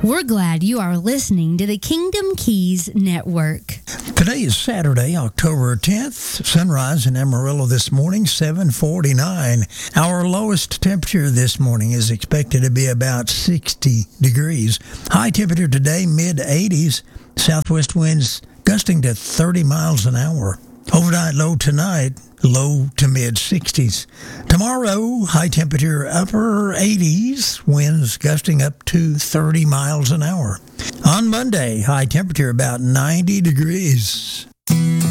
We're glad you are listening to the Kingdom Keys Network. Today is Saturday, October 10th. Sunrise in Amarillo this morning, 7:49. Our lowest temperature this morning is expected to be about 60 degrees. High temperature today, mid-80s. Southwest winds gusting to 30 miles an hour. Overnight low tonight, low to mid-60s. Tomorrow, high temperature upper 80s, winds gusting up to 30 miles an hour. On Monday, high temperature about 90 degrees.